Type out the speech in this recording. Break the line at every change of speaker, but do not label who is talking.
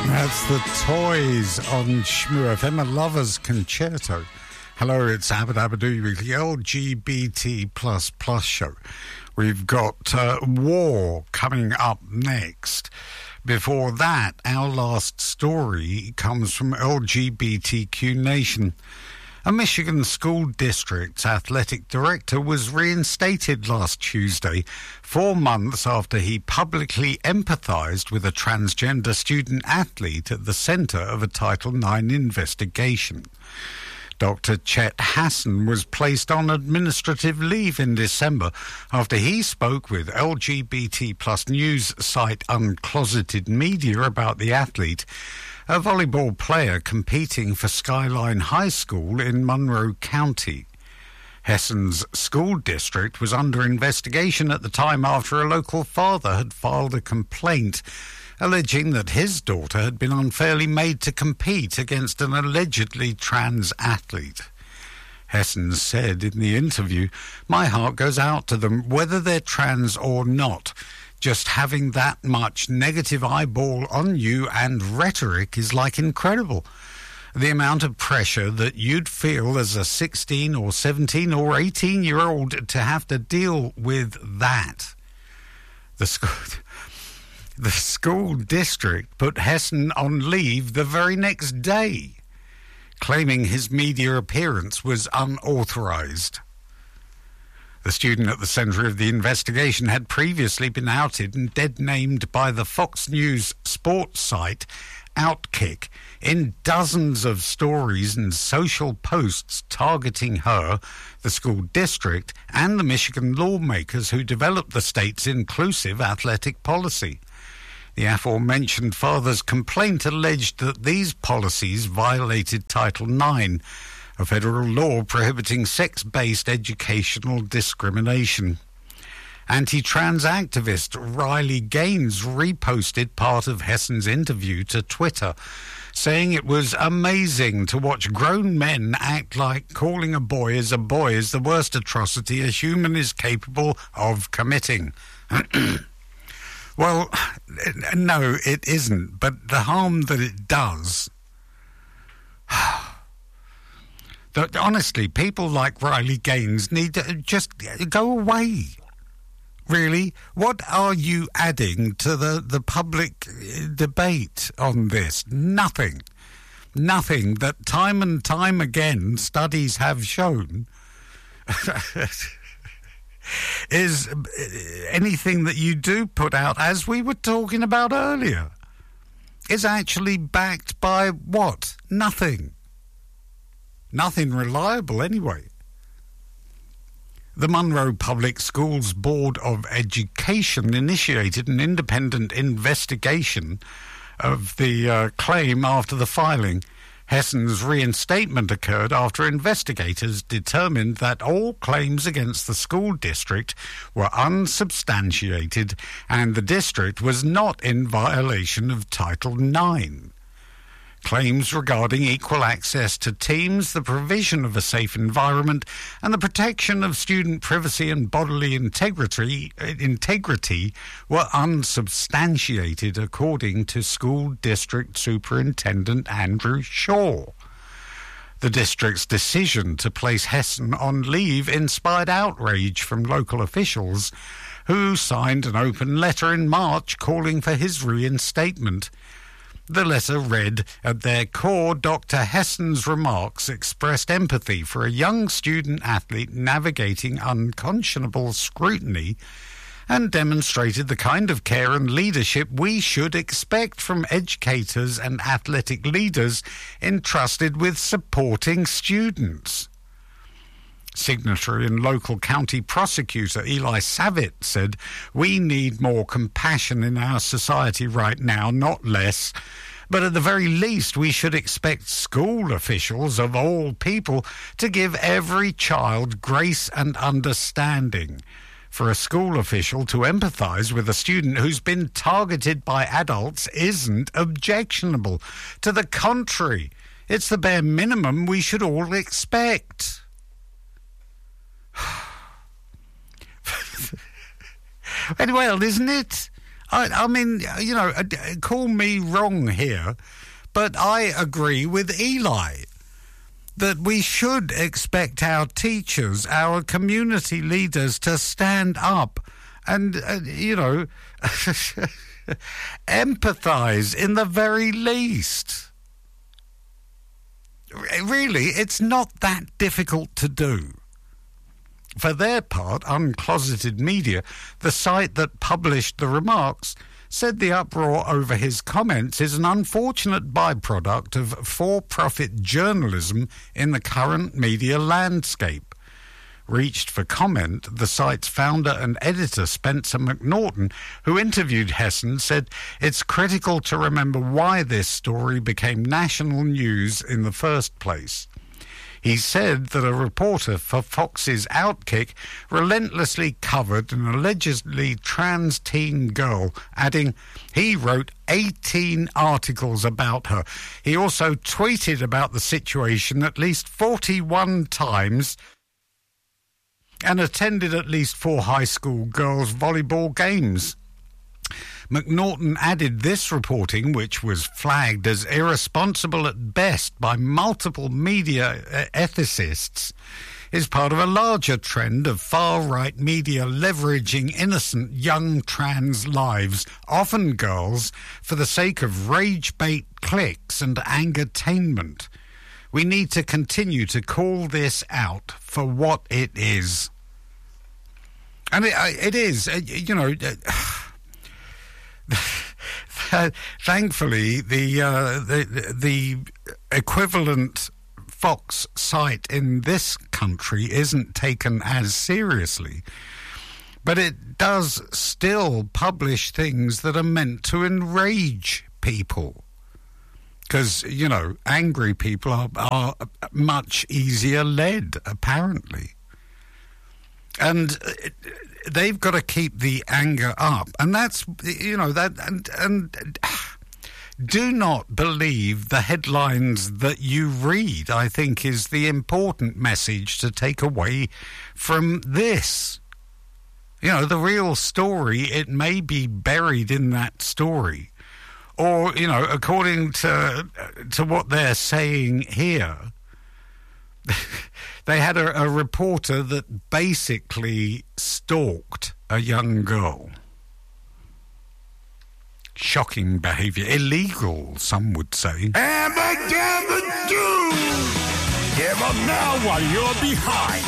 That's the Toys on Shmoo FM, a lover's concerto. Hello, it's Abba Dabba Doo with the LGBT++ show. We've got war coming up next. Before that, our last story comes from LGBTQ Nation. A Michigan school district's athletic director was reinstated last Tuesday, 4 months after he publicly empathized with a transgender student athlete at the center of a Title IX investigation. Dr. Chet Hassan was placed on administrative leave in December after he spoke with LGBT plus news site Uncloseted Media about the athlete, a volleyball player competing for Skyline High School in Monroe County. Hassan's school district was under investigation at the time after a local father had filed a complaint alleging that his daughter had been unfairly made to compete against an allegedly trans athlete. Hassan said in the interview, "My heart goes out to them, whether they're trans or not. Just having that much negative eyeball on you and rhetoric is like incredible. The amount of pressure that you'd feel as a 16 or 17 or 18-year-old to have to deal with that." The school district put Hassan on leave the very next day, claiming his media appearance was unauthorized. The student at the center of the investigation had previously been outed and dead-named by the Fox News sports site Outkick in dozens of stories and social posts targeting her, the school district, and the Michigan lawmakers who developed the state's inclusive athletic policy. The aforementioned father's complaint alleged that these policies violated Title IX, a federal law prohibiting sex-based educational discrimination. Anti-trans activist Riley Gaines reposted part of Hassan's interview to Twitter, saying it was amazing to watch grown men act like calling a boy is the worst atrocity a human is capable of committing. Well, no, it isn't, but the harm that it does... Honestly, people like Riley Gaines need to just go away. Really? What are you adding to the public debate on this? Nothing. Nothing that time and time again studies have shown is anything that you do put out, as we were talking about earlier, is actually backed by what? Nothing. Nothing reliable, anyway. The Monroe Public Schools Board of Education initiated an independent investigation of the claim after the filing. Hassan's reinstatement occurred after investigators determined that all claims against the school district were unsubstantiated and the district was not in violation of Title IX. Claims regarding equal access to teams, the provision of a safe environment, and the protection of student privacy and bodily integrity were unsubstantiated, according to School District Superintendent Andrew Shaw. The district's decision to place Hassan on leave inspired outrage from local officials, who signed an open letter in March calling for his reinstatement. The letter read, "At their core, Dr. Hassan's remarks expressed empathy for a young student-athlete navigating unconscionable scrutiny and demonstrated the kind of care and leadership we should expect from educators and athletic leaders entrusted with supporting students." Signatory and local county prosecutor Eli Savitt said, "We need more compassion in our society right now, not less. But at the very least, we should expect school officials, of all people, to give every child grace and understanding. For a school official to empathise with a student who's been targeted by adults isn't objectionable. To the contrary, it's the bare minimum we should all expect." Well, isn't it? I mean, you know, call me wrong here, but I agree with Eli that we should expect our teachers, our community leaders to stand up and, you know, empathise in the very least. Really, it's not that difficult to do. For their part, Uncloseted Media, the site that published the remarks, said the uproar over his comments is an unfortunate byproduct of for-profit journalism in the current media landscape. Reached for comment, the site's founder and editor, Spencer McNaughton, who interviewed Hessen, said it's critical to remember why this story became national news in the first place. He said that a reporter for Fox's Outkick relentlessly covered an allegedly trans teen girl, adding he wrote 18 articles about her. He also tweeted about the situation at least 41 times and attended at least 4 high school girls' volleyball games. McNaughton added this reporting, which was flagged as irresponsible at best by multiple media ethicists, is part of a larger trend of far-right media leveraging innocent young trans lives, often girls, for the sake of rage-bait clicks and angertainment. We need to continue to call this out for what it is. And it is, you know... Thankfully, the equivalent Fox site in this country isn't taken as seriously, but it does still publish things that are meant to enrage people. Because, you know, angry people are much easier led, apparently. And they've got to keep the anger up. And that's, you know, that, and do not believe the headlines that you read, I think, is the important message to take away from this. You know, the real story, it may be buried in that story. Or, you know, according to what they're saying here, they had a reporter that basically stalked a young girl. Shocking behaviour. Illegal, some would say.
Abba-dabba-doo! Give up now while you're behind.